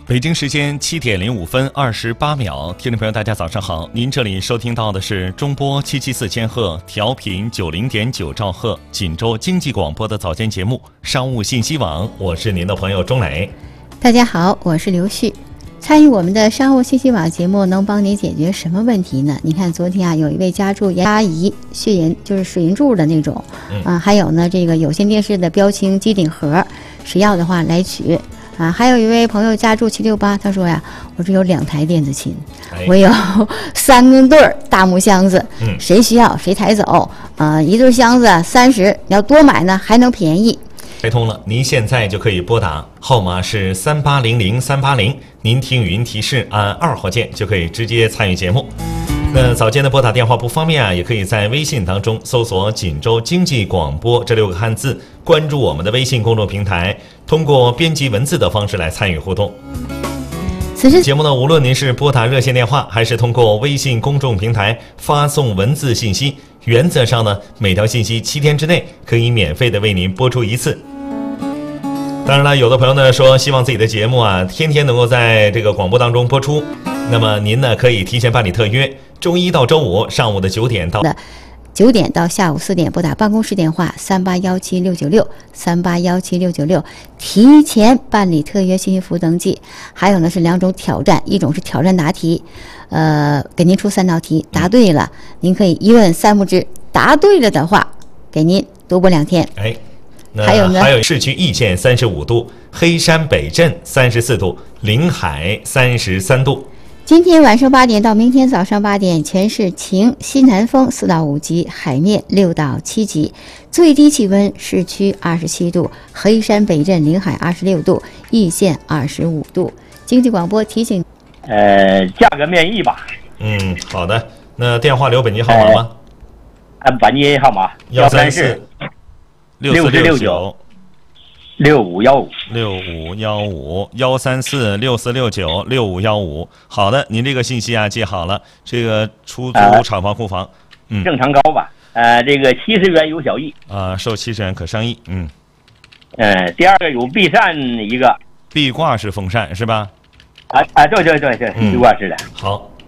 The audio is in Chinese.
北京时间7:05分28秒，听众朋友，大家早上好！您这里收听到的是中波774千赫，调频90.9兆赫，锦州经济广播的早间节目《商务信息网》，我是您的朋友钟磊。 大家好，我是刘旭。参与我们的商务信息网节目，能帮你解决什么问题呢？你看昨天啊，有一位家住阿姨血银，就是水银柱的那种，还有呢这个有线电视的标清机顶盒，谁要的话来取。还有一位朋友家住768，他说呀，我这有2台电子琴，我有3个对大木箱子，谁需要谁抬走，一对箱子30，你要多买呢还能便宜。 开通了，您现在就可以拨打，号码是3800-380，您听语音提示按2号键就可以直接参与节目。那早间的拨打电话不方便啊，也可以在微信当中搜索锦州经济广播这6个汉字，关注我们的微信公众平台，通过编辑文字的方式来参与互动。 此时节目呢，无论您是拨打热线电话，还是通过微信公众平台发送文字信息，原则上呢，每条信息7天之内可以免费的为您播出1次。当然了，有的朋友呢说希望自己的节目啊天天能够在这个广播当中播出，那么您呢可以提前办理特约，周一到周五上午的9点到下午4点拨打办公室电话3817-696，3817-696，提前办理特约信息服务登记。还有呢是2种挑战，一种是挑战答题，给您出3道题，答对了您可以1问3不知，答对了的话给您多播2天。还有市区易县35度，黑山北镇34度，临海33度。 今天晚上8点到明天早上8点，全市晴，西南风4到5级，海面6到7级，最低气温市区27度，黑山北镇临海26度，易县25度。经济广播提醒， 价格面议吧。 好的。那电话留本地号码吗？ 本地号码 134-6469-6515，134-6469-6515。好的，您这个信息啊记好了，这个出租厂房库房， 正常高吧？这个70元有小益受70元可商议。 第二个有壁扇一个， 壁挂式风扇是吧？ 对，壁挂式的。 好，